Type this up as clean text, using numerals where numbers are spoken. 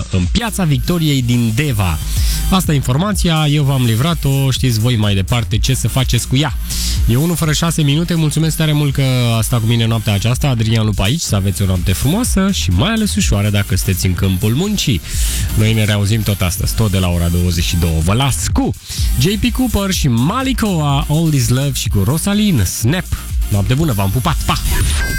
în Piața Victoriei din Deva. Asta e informația, eu v-am livrat-o, știți voi mai departe ce să faceți cu ea. E 1 fără 6 minute, mulțumesc tare mult că a stat cu mine noaptea aceasta, Adrian Lupa aici, să aveți o noapte frumoasă și mai ales ușoară dacă sunteți în câmpul muncii. Noi ne reauzim tot astăzi, tot de la ora 22. Vă las cu JP Cooper și Malikoa, All This Love și cu Rosaline, Snap. Noapte bună, v-am pupat, pa!